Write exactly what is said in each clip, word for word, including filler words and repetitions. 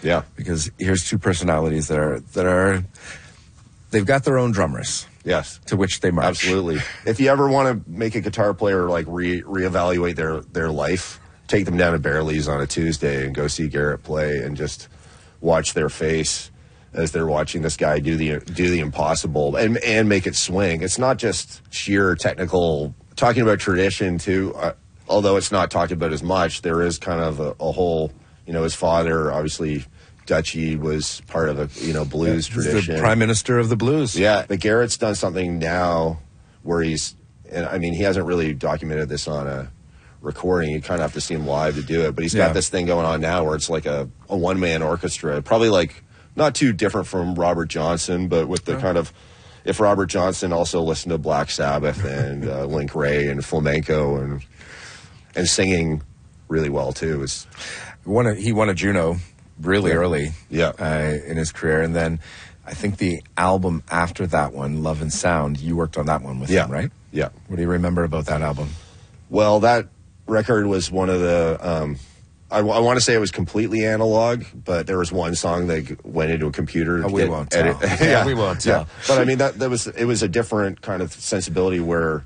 Yeah. Because here's two personalities that are, that are, they've got their own drummers. Yes. To which they march. Absolutely. If you ever want to make a guitar player like re reevaluate their, their life, take them down to Bearley's on a Tuesday and go see Garrett play and just watch their face as they're watching this guy do the do the impossible and and make it swing. It's not just sheer technical. Talking about tradition too, uh, although it's not talked about as much, there is kind of a, a whole, you know, his father obviously. Dutchie was part of a, you know, blues yeah, tradition. The prime minister of the blues. Yeah, but Garrett's done something now where he's, and I mean, he hasn't really documented this on a recording. You kind of have to see him live to do it. But he's got yeah. this thing going on now where it's like a, a one-man orchestra. Probably like not too different from Robert Johnson, but with the oh. kind of, if Robert Johnson also listened to Black Sabbath and uh, Link Wray and flamenco and and singing really well too. It's, won a, he won a Juno. Really yeah. early yeah. Uh, in his career. And then I think the album after that one, Love and Sound, you worked on that one with yeah. him, right? Yeah. What do you remember about that album? Well, that record was one of the, um, I, I want to say it was completely analog, but there was one song that went into a computer. Oh, we get, won't edit. tell. yeah, we won't tell. Yeah. But I mean, that, that was, it was a different kind of sensibility where,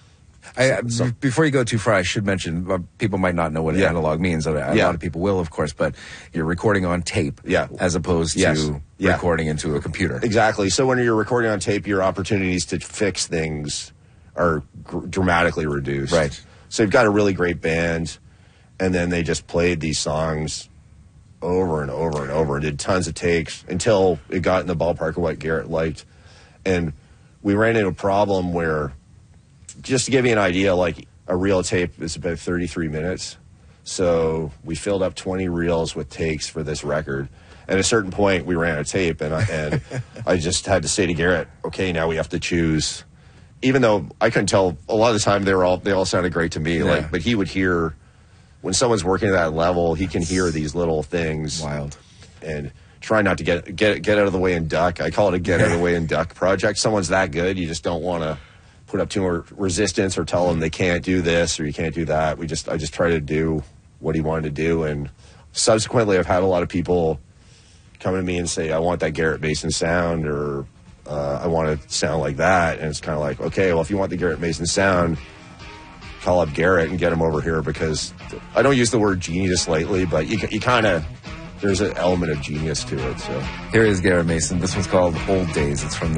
I, so, before you go too far, I should mention, uh, people might not know what yeah. analog means. A, a yeah. lot of people will, of course, but you're recording on tape yeah. as opposed yes. to yeah. recording into a computer. Exactly. So when you're recording on tape, your opportunities to fix things are gr- dramatically reduced. Right. So you've got a really great band, and then they just played these songs over and over and over and did tons of takes until it got in the ballpark of what Garrett liked. And we ran into a problem where, just to give you an idea, like a reel tape is about thirty-three minutes. So we filled up twenty reels with takes for this record. At a certain point, we ran out of tape, and I, and I just had to say to Garrett, okay, now we have to choose. Even though I couldn't tell, a lot of the time they were all they all sounded great to me. Yeah. Like, but he would hear, when someone's working at that level, he can hear these little things. Wild. And try not to get get get out of the way and duck. I call it a get out of the way and duck project. Someone's that good, you just don't want to put up too much resistance or tell them they can't do this or you can't do that. We just I just try to do what he wanted to do. And subsequently, I've had a lot of people come to me and say, I want that Garrett Mason sound, or uh, I want to sound like that. And it's kind of like, okay, well, if you want the Garrett Mason sound, call up Garrett and get him over here, because I don't use the word genius lightly, but you, you kind of, there's an element of genius to it. So here is Garrett Mason. This one's called Old Days. It's from